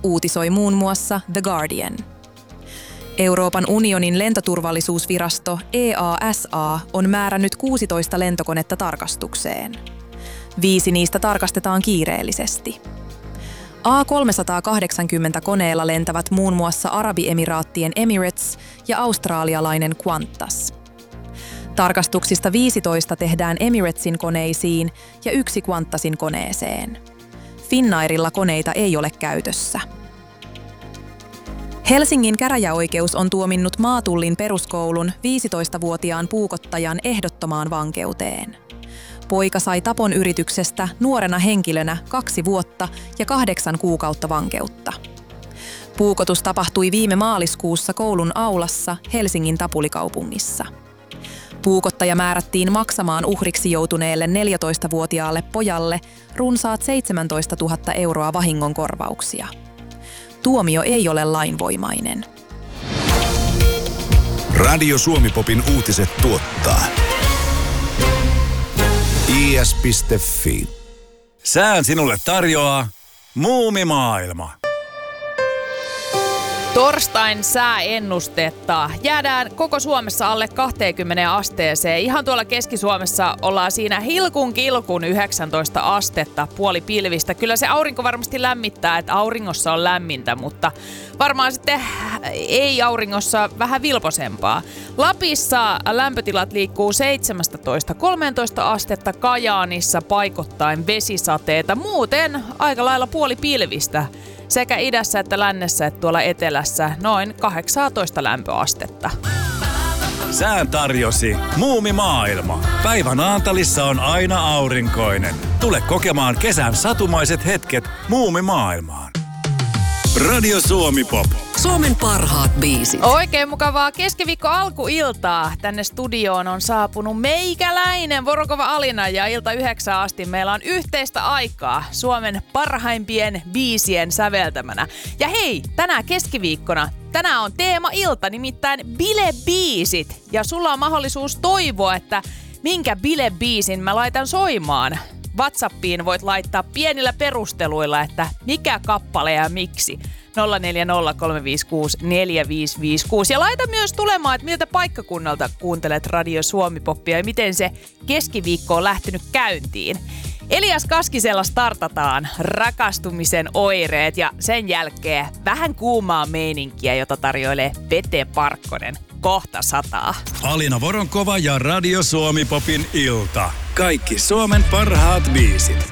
uutisoi muun muassa The Guardian. Euroopan unionin lentoturvallisuusvirasto EASA on määrännyt 16 lentokonetta tarkastukseen. 5 niistä tarkastetaan kiireellisesti. A380-koneella lentävät muun muassa Arabiemiraattien Emirates ja australialainen Qantas. Tarkastuksista 15 tehdään Emiratesin koneisiin ja 1 Qantasin koneeseen. Finnairilla koneita ei ole käytössä. Helsingin käräjäoikeus on tuominnut Maatullin peruskoulun 15-vuotiaan puukottajan ehdottomaan vankeuteen. Poika sai tapon yrityksestä nuorena henkilönä 2 vuotta ja 8 kuukautta vankeutta. Puukotus tapahtui viime maaliskuussa koulun aulassa Helsingin Tapulikaupungissa. Puukottaja määrättiin maksamaan uhriksi joutuneelle 14-vuotiaalle pojalle runsaat 17 000 euroa vahingonkorvauksia. Tuomio ei ole lainvoimainen. Radio Suomi-popin uutiset tuottaa is.fi. Sään sinulle tarjoaa Muumimaailma. Torstain sääennustetta. Jäädään koko Suomessa alle 20 asteeseen. Ihan tuolla Keski-Suomessa ollaan siinä hilkun kilkun 19 astetta puoli pilvistä. Kyllä se aurinko varmasti lämmittää, että auringossa on lämmintä, mutta varmaan sitten ei auringossa vähän vilposempaa. Lapissa lämpötilat liikkuu 17-13 astetta, Kajaanissa paikoittain vesisateita. Muuten aika lailla puoli pilvistä. Sekä idässä että lännessä että tuolla etelässä noin 18 lämpöastetta. Sään tarjosi Muumimaailma. Päivän Naantalissa on aina aurinkoinen. Tule kokemaan kesän satumaiset hetket Muumimaailmaan. Radio Suomi-pop. Suomen parhaat biisit. Oikein mukavaa keskiviikko alkuiltaa. Tänne studioon on saapunut meikäläinen Vorokova Alina ja ilta 9 asti meillä on yhteistä aikaa Suomen parhaimpien biisien säveltämänä. Ja hei, tänään keskiviikkona, tänään on teema-ilta, nimittäin bilebiisit. Ja sulla on mahdollisuus toivoa, että minkä bilebiisin mä laitan soimaan. WhatsAppiin voit laittaa pienillä perusteluilla, että mikä kappale ja miksi. 0403564556. Ja laita myös tulemaan, että miltä paikkakunnalta kuuntelet Radio Suomi-poppia ja miten se keskiviikko on lähtenyt käyntiin. Elias Kaskisella startataan rakastumisen oireet ja sen jälkeen vähän kuumaa meininkiä, jota tarjoilee Pete Parkkonen. Kohta 100. Alina Voronkova ja Radio Suomi-popin ilta. Kaikki Suomen parhaat biisit.